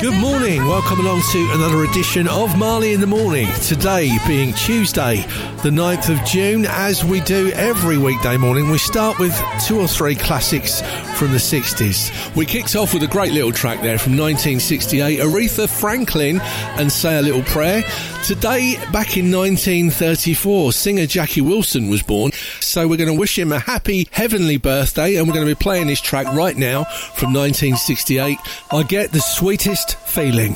Good morning, welcome along to another edition of Marley in the Morning. Today being Tuesday, the 9th of June, as we do every weekday morning, we start with 2 or 3 classics from the 60s. We kicked off with a great little track there from 1968, Aretha Franklin and Say a Little Prayer. Today, back in 1934, singer Jackie Wilson was born, so we're going to wish him a happy heavenly birthday, and we're going to be playing this track right now from 1968, I Get the Sweetest Feeling.